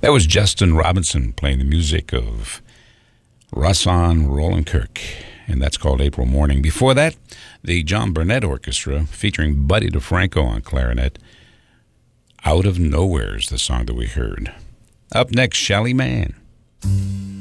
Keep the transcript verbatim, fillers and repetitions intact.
That was Justin Robinson playing the music of Rahsaan Roland Kirk, and that's called April Morning. Before that, the John Burnett Orchestra, featuring Buddy DeFranco on clarinet. Out of Nowhere is the song that we heard. Up next, Shelly Manne.